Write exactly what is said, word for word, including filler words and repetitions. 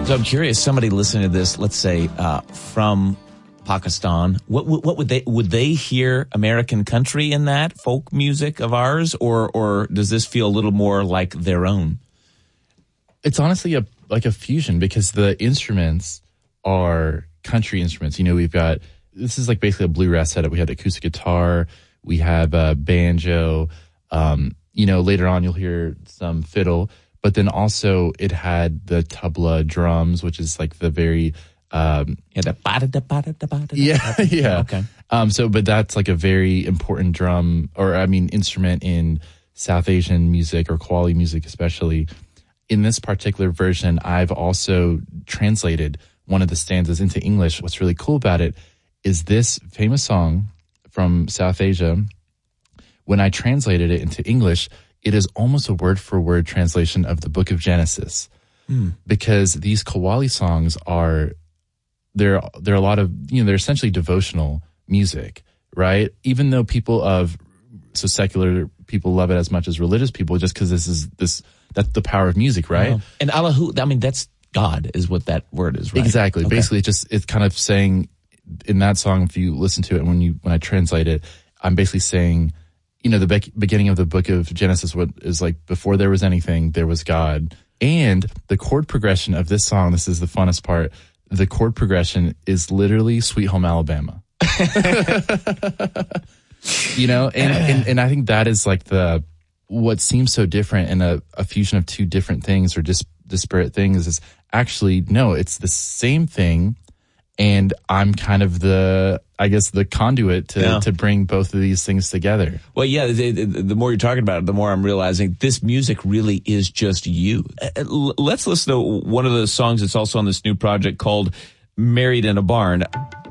So I'm curious, somebody listening to this, let's say uh, from Pakistan, what, what what would they would they hear American country in that folk music of ours, or or does this feel a little more like their own? It's honestly a like a fusion because the instruments are country instruments. You know, we've got this is like basically a bluegrass setup. We have acoustic guitar, we have a banjo. Um, you know, later on you'll hear some fiddle. But then also it had the tabla drums, which is like the very um, yeah, the yeah, yeah. Okay. Um, so, but that's like a very important drum, or I mean, instrument in South Asian music or Qawwali music, especially. In this particular version, I've also translated one of the stanzas into English. What's really cool about it is this famous song from South Asia. When I translated it into English, it is almost a word-for-word translation of the Book of Genesis, mm. because these Qawwali songs are they're they're a lot of you know they're essentially devotional music, right? Even though people of so secular people love it as much as religious people, just because this is this that's the power of music, right? Uh-huh. And Allahu, I mean that's God is what that word is, right? Exactly. Okay. Basically, it's just it's kind of saying in that song. If you listen to it, when you when I translate it, I'm basically saying, you know, the be- beginning of the Book of Genesis, what is like before there was anything, there was God. And the chord progression of this song, this is the funnest part, the chord progression is literally Sweet Home Alabama. You know, and, and, and I think that is like the, what seems so different in a, a fusion of two different things or dis- disparate things is actually, no, it's the same thing. And I'm kind of the, I guess, the conduit to, yeah. to bring both of these things together. Well, yeah, the, the, the more you're talking about it, the more I'm realizing this music really is just you. Uh, let's listen to one of the songs that's also on this new project called Married in a Barn.